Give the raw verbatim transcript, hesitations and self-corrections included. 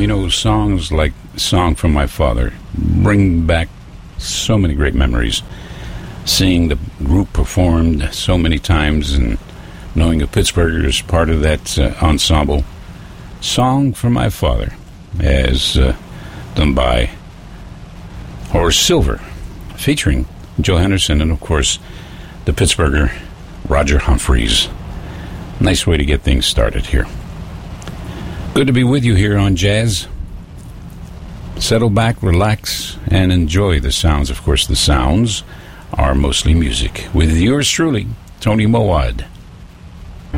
You know, songs like Song from My Father bring back so many great memories. Seeing the group performed so many times and knowing a Pittsburgher is part of that uh, ensemble. Song from My Father, as uh, done by Horace Silver, featuring Joe Henderson and, of course, the Pittsburgher Roger Humphreys. Nice way to get things started here. Good to be with you here on Jazz. Settle back, relax, and enjoy the sounds. Of course, the sounds are mostly music. With yours truly, Tony Mowad.